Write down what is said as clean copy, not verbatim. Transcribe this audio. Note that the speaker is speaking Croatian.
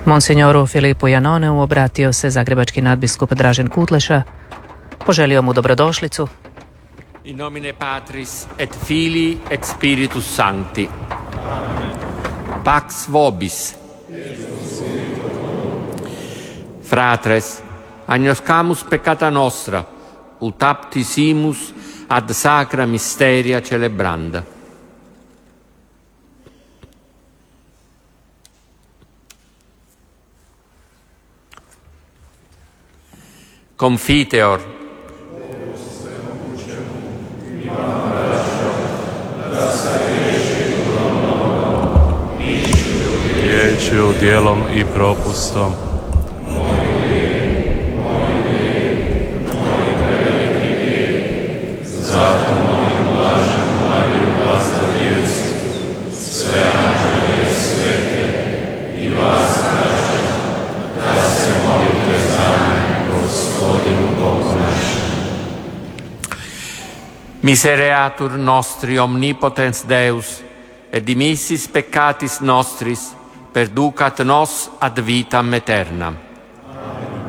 Monsignoru Filipu Janoneu obratio se zagrebački nadbiskup Dražen Kutleša, poželio mu dobrodošlicu. In nomine Patris et Filii et Spiritus Sancti. Pax vobis. Fratres, agnoscamus peccata nostra, ut aptisimus ad sacra mysteria celebranda. Confiteor. Riječju, djelom i propustom. Zato molim blaženu Mariju, Vlastodjecu, sve anđele i svete i vas tražim, da se molite za mene, Gospodinu Bogu našem. Misereatur nostri omnipotens Deus, et dimissis peccatis nostris, perducat nos ad vitam aeternam.